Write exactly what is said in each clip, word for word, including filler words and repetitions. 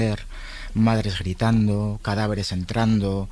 madres gritando, cadáveres entrando,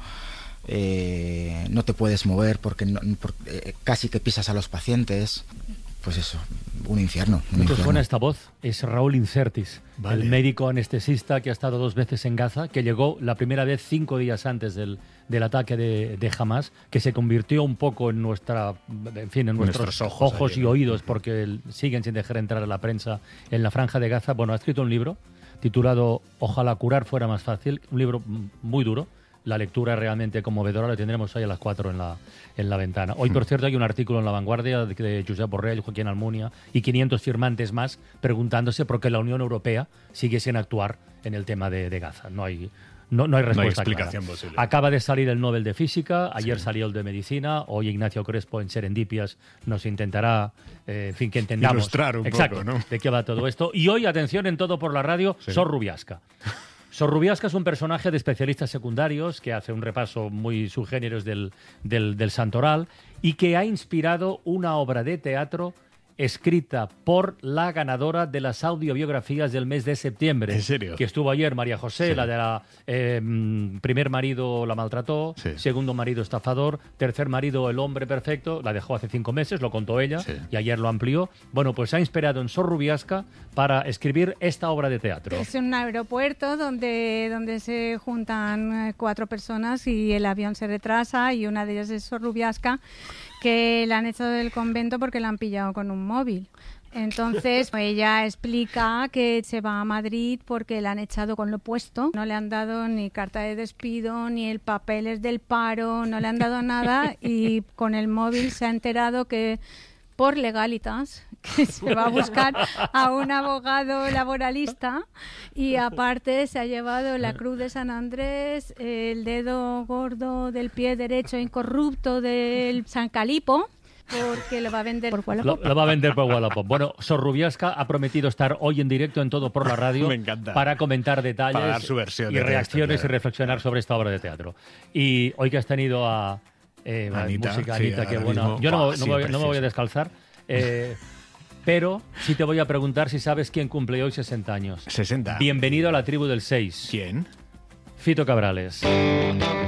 eh, no te puedes mover porque, no, porque eh, casi que pisas a los pacientes. Pues eso, un infierno. Un ¿No te infierno. suena esta voz? Es Raúl Incertis, Vale. el médico anestesista que ha estado dos veces en Gaza, que llegó la primera vez cinco días antes del, del ataque de, de Hamas, que se convirtió un poco en nuestra, en fin, en nuestros, Nuestros ojos, ojos ahí, y ¿no? oídos, porque el, siguen sin dejar entrar a la prensa en la franja de Gaza. Bueno, ha escrito un libro titulado Ojalá curar fuera más fácil, un libro muy duro. La lectura es realmente conmovedora, la tendremos hoy a las cuatro en la, en la ventana. Hoy, por cierto, hay un artículo en La Vanguardia de, de Josep Borrell, Joaquín Almunia y quinientos firmantes más preguntándose por qué la Unión Europea sigue sin actuar en el tema de, de Gaza. No hay, no, no hay respuesta No hay explicación clara. posible. Acaba de salir el Nobel de Física, ayer Sí. salió el de Medicina, hoy Ignacio Crespo en Serendipias nos intentará, eh, en fin, que entendamos. Ilustrar un Exacto, poco, ¿no? de qué va todo esto. Y hoy, atención, en Todo por la Radio, Sí. Sor Rubiasca. Sor Rubiasca es un personaje de especialistas secundarios que hace un repaso muy subgéneros del, del, del santoral y que ha inspirado una obra de teatro escrita por la ganadora de las audiobiografías del mes de septiembre. ¿En serio? Que estuvo ayer, María José, Sí. la de la eh, primer marido la maltrató, Sí. segundo marido estafador, tercer marido el hombre perfecto, la dejó hace cinco meses, lo contó ella, Sí. y ayer lo amplió. Bueno, pues se ha inspirado en Sor Rubiasca para escribir esta obra de teatro. Es un aeropuerto donde, donde se juntan eh, cuatro personas y el avión se retrasa y una de ellas es Sor Rubiasca, que la han echado del convento porque la han pillado con un móvil. Entonces ella explica que se va a Madrid porque la han echado con lo puesto, no le han dado ni carta de despido, ni el papeles del paro, no le han dado nada y con el móvil se ha enterado que por legalitas que se va a buscar a un abogado laboralista y aparte se ha llevado la cruz de San Andrés, el dedo gordo del pie derecho incorrupto del San Calipo, porque lo va a vender por Lo, Wallapop. lo va a vender por Wallapop. Bueno, Sor Rubiasca ha prometido estar hoy en directo en Todo por la Radio Me encanta. para comentar detalles Para dar su versión y de todo esto, reacciones claro. y reflexionar sobre esta obra de teatro. Y hoy que has tenido a eh, Anita, música, sí, Anita, qué ahora buena. mismo, Yo no, buah, no sí, me voy, no me voy a precioso. descalzar, eh, pero sí te voy a preguntar si sabes quién cumple hoy sesenta años. sesenta. Bienvenido a la tribu del seis. ¿Quién? Fito Cabrales.